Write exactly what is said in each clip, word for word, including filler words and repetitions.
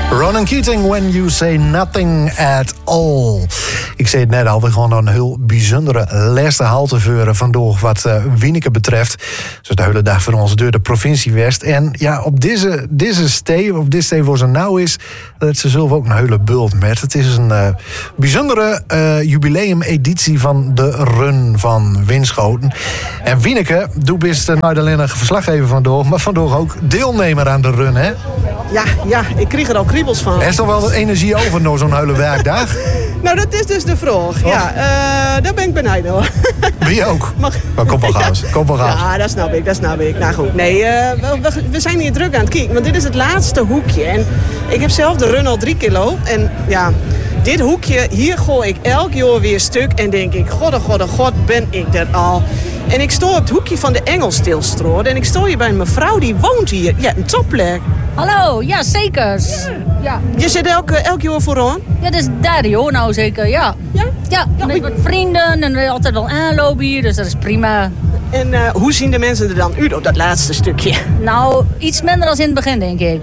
Ronan Keating, When You Say Nothing at All. Ik zei het net al, we gaan een heel bijzondere laatste halte vuren vandaag wat uh, Wieneke betreft. Dus de hele dag voor ons door de provincie West. En ja, op deze, deze stee, op dit stee waar ze nou is, dat ze zelf ook een hele bult met. Het is een uh, bijzondere uh, jubileumeditie van de Run van Winschoten. En Wieneke, doe bist uh, nou alleen een verslaggever vandaag, maar vandaag ook deelnemer aan de Run, hè? Ja, ja, ik kreeg er al kriebels van. Er is toch wel wat energie over na zo'n hele werkdag? Nou, dat is dus de vraag. Oh. Ja, uh, daar ben ik benieuwd hoor. Wie ook? Mag... Maar kom wel gaas, kom wel gaas. Ja, dat snap ik, dat snap ik. Nou goed, nee, uh, we, we zijn hier druk aan het kijken, want dit is het laatste hoekje. En ik heb zelf de Run al drie kilo. En ja, dit hoekje, hier gooi ik elk jaar weer stuk en denk ik, godde, godde, god, ben ik er al. En ik sta op het hoekje van de Engelstilstroot en ik sta hier bij een mevrouw die woont hier. Ja, een topplek. Hallo, ja zeker. Ja. Je zit elk, elk jaar vooraan? Ja, dat is het derde jaar nou zeker, ja. Ja? Ja, ja met wat vrienden en altijd wel aanlopen hier, dus dat is prima. En uh, hoe zien de mensen er dan uit op dat laatste stukje? Nou, iets minder dan in het begin, denk ik.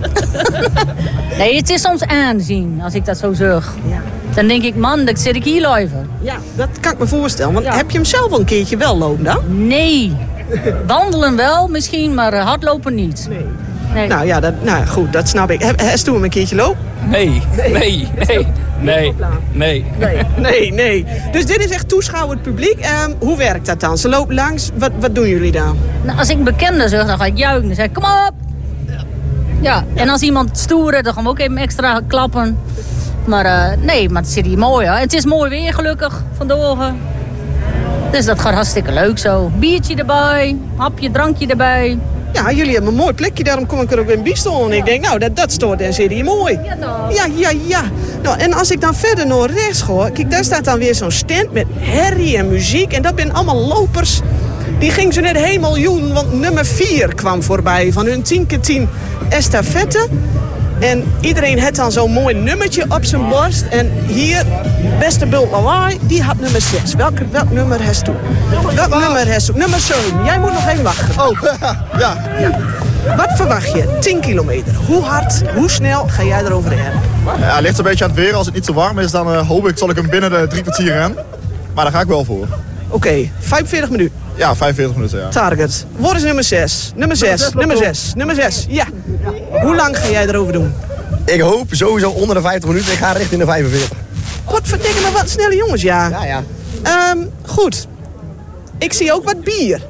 Nee, het is soms aanzien, als ik dat zo zeg. Ja. Dan denk ik, man, dat zit ik hier lopen. Ja, dat kan ik me voorstellen. Want ja. Heb je hem zelf al een keertje wel lopen dan? Nee. Wandelen wel misschien, maar hardlopen niet. Nee. Nee. Nou ja, dat, nou goed, dat snap ik. Heb je hem een keertje lopen? Nee, nee, nee, nee, nee, nee. Nee, nee, nee. Dus dit is echt toeschouwend publiek. Um, hoe werkt dat dan? Ze lopen langs, wat, wat doen jullie dan? Nou, als ik een bekende zeg, dan ga ik juichen. Dan zeg ik, kom op! Ja, en als iemand stoeren, dan gaan we ook even extra klappen. Maar uh, nee, maar het zit hier mooi, hè. Het is mooi weer, gelukkig, vandaag. Dus dat gaat hartstikke leuk zo. Biertje erbij, hapje, drankje erbij. Ja, jullie hebben een mooi plekje, daarom kom ik er ook in Biestel. En ik denk, nou, dat, dat stoort en zit hier mooi. Ja, toch? Ja, ja, ja. Nou, en als ik dan verder naar rechts ga, kijk, daar staat dan weer zo'n stand met herrie en muziek. En dat zijn allemaal lopers. Die ging zo net hemeljoen, want nummer vier kwam voorbij van hun tien keer tien estafette. En iedereen had dan zo'n mooi nummertje op zijn borst. En hier, beste Bult Lawaai, die had nummer zes. Welk, welk nummer heeft u? Welk nummer heeft u? Nummer zeven. Jij moet nog even wachten. Oh, ja. ja. Wat verwacht je? tien kilometer. Hoe hard, hoe snel ga jij erover rennen? Ja, het ligt een beetje aan het weer. Als het niet te warm is, dan uh, hoop ik, zal ik hem binnen de drie kwartier rennen. Maar daar ga ik wel voor. Oké, okay, vijfenveertig minuten. Ja, vijfenveertig minuten, ja. Target. Wat is nummer zes? Nummer zes, nummer zes, nummer zes. Ja. Hoe lang ga jij erover doen? Ik hoop sowieso onder de vijftig minuten. Ik ga richting de vijfenveertig. Wat verdikken me wat snelle jongens, ja. Ja, ja. Um, goed. Ik zie ook wat bier.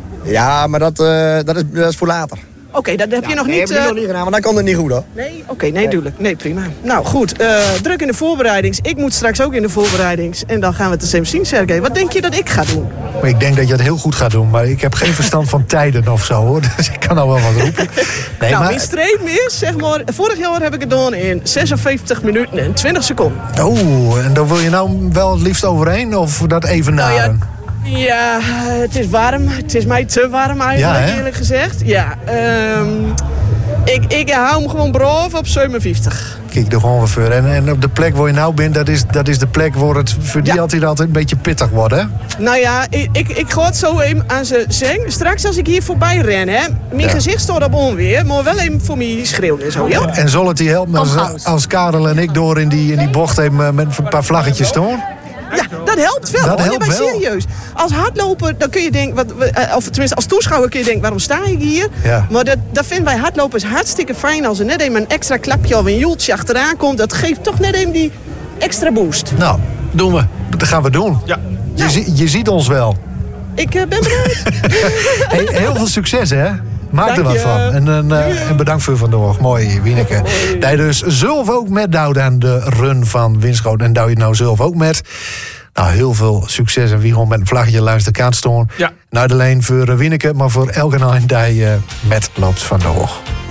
Ja, maar dat, uh, dat, is, dat is voor later. Oké, okay, dat heb ja, je nog nee, niet... heb ik uh... nog niet gedaan, want dan kan het niet goed, hoor. Nee? Oké, okay, nee, duidelijk. Nee, prima. Nou, goed. Uh, druk in de voorbereidings. Ik moet straks ook in de voorbereidings. En dan gaan we het eens even zien, Sergej. Wat denk je dat ik ga doen? Ik denk dat je het heel goed gaat doen, maar ik heb geen verstand van tijden of zo, hoor. Dus ik kan al wel wat roepen. Nee, nou, maar... mijn streep is, zeg maar... Vorig jaar heb ik het gedaan in zesenvijftig minuten en twintig seconden. Oeh, en daar wil je nou wel het liefst overheen? Of dat even nou, naren? Ja, ja, het is warm. Het is mij te warm eigenlijk, ja, eerlijk gezegd. Ja, um, ik, ik hou hem gewoon braaf op zevenenvijftig. Kijk, er gewoon weer voor. En, en op de plek waar je nou bent, dat is, dat is de plek waar het voor die ja. altijd, altijd een beetje pittig wordt, hè? Nou ja, ik, ik, ik ga het zo even aan ze zeggen. Straks als ik hier voorbij ren, hè. Mijn ja. gezicht staat op onweer, maar wel even voor mij schreeuwen en zo, ja? En zal het die helpen als, als Karel en ik door in die, in die bocht even met een paar vlaggetjes staan? Ja, dat helpt wel. Dat hoor. helpt nee, maar wel. Serieus. Als hardloper, dan kun je denken, wat, of tenminste als toeschouwer kun je denken, waarom sta ik hier? Ja. Maar dat, dat vinden wij hardlopers hartstikke fijn als er net even een extra klapje of een joeltje achteraan komt. Dat geeft toch net even die extra boost. Nou, doen we. Dat gaan we doen. Ja. Je, nou. je ziet ons wel. Ik uh, ben benieuwd. Hey, heel veel succes, hè? Maak Dank er wat je. van. En, en, uh, en bedankt voor vandaag. Mooi, Wieneke. Dat je dus zelf ook met Douw aan de Run van Winschoten. En Douw je nou zelf ook met. Nou, heel veel succes en wie gewoon met een vlaggetje langs de kant staan. Ja. Nou, alleen voor Wieneke, maar voor elke een die uh, met loopt vandaag.